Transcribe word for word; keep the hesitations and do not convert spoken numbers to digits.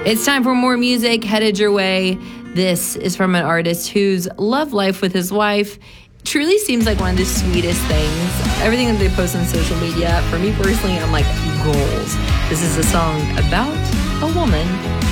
It's time for more music headed your way. This is from an artist whose love life with his wife truly seems like one of the sweetest things. Everything that they post on social media, for me personally, I'm like, goals. This is a song about a woman